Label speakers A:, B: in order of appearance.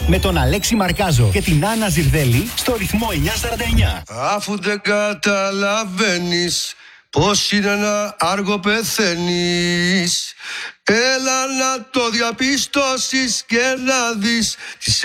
A: με τον Αλέξη Μαρκάζο και την Άννα Ζιρδέλη στο ρυθμό 949.
B: Αφού δεν καταλαβαίνεις πως είναι να άργο πεθαίνεις, έλα να το διαπιστώσεις και να δεις τις